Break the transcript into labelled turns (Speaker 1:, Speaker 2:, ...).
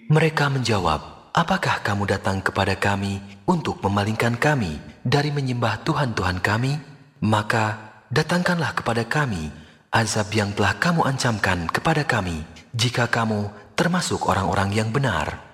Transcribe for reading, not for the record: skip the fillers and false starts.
Speaker 1: Mereka menjawab, "Apakah kamu datang kepada kami untuk memalingkan kami dari menyembah Tuhan-Tuhan kami? Maka datangkanlah kepada kami azab yang telah kamu ancamkan kepada kami, jika kamu termasuk orang-orang yang benar."